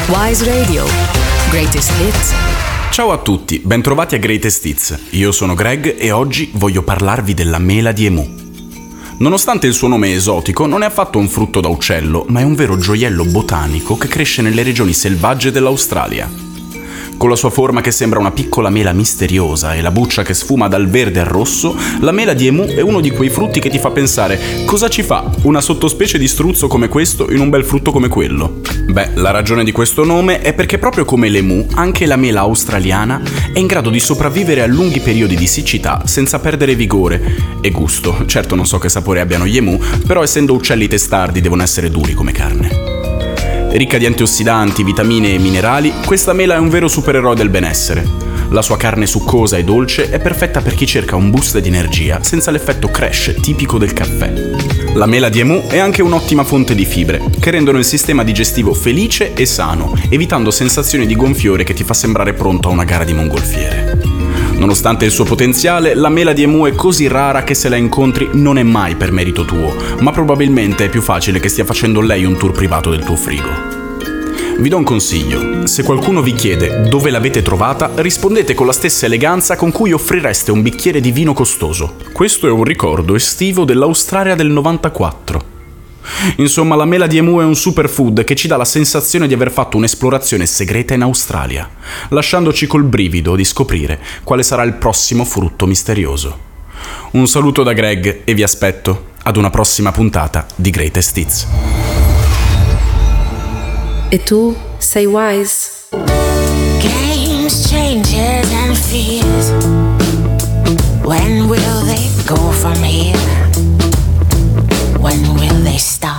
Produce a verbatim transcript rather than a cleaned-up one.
Wise Radio. Greatest Hits. Ciao a tutti, bentrovati a Greatest Hits. Io sono Greg e oggi voglio parlarvi della mela di Emu. Nonostante il suo nome esotico, non è affatto un frutto da uccello, ma è un vero gioiello botanico che cresce nelle regioni selvagge dell'Australia. Con la sua forma che sembra una piccola mela misteriosa e la buccia che sfuma dal verde al rosso, la mela di Emu è uno di quei frutti che ti fa pensare: cosa ci fa una sottospecie di struzzo come questo in un bel frutto come quello? Beh, la ragione di questo nome è perché proprio come l'emu, anche la mela australiana è in grado di sopravvivere a lunghi periodi di siccità senza perdere vigore e gusto. Certo non so che sapore abbiano gli emu, però essendo uccelli testardi devono essere duri come carne. Ricca di antiossidanti, vitamine e minerali, questa mela è un vero supereroe del benessere. La sua carne succosa e dolce è perfetta per chi cerca un boost di energia senza l'effetto crash tipico del caffè. La mela di emu è anche un'ottima fonte di fibre, che rendono il sistema digestivo felice e sano, evitando sensazioni di gonfiore che ti fa sembrare pronto a una gara di mongolfiere. Nonostante il suo potenziale, la mela di emu è così rara che se la incontri non è mai per merito tuo, ma probabilmente è più facile che stia facendo lei un tour privato del tuo frigo. Vi do un consiglio: se qualcuno vi chiede dove l'avete trovata, rispondete con la stessa eleganza con cui offrireste un bicchiere di vino costoso. Questo è un ricordo estivo dell'Australia del novantaquattro. Insomma, la mela di emu è un superfood che ci dà la sensazione di aver fatto un'esplorazione segreta in Australia, lasciandoci col brivido di scoprire quale sarà il prossimo frutto misterioso. Un saluto da Greg e vi aspetto ad una prossima puntata di Greatest Hits. E tu sei wise? Games, changes and fears. When will they go from here? When will they stop?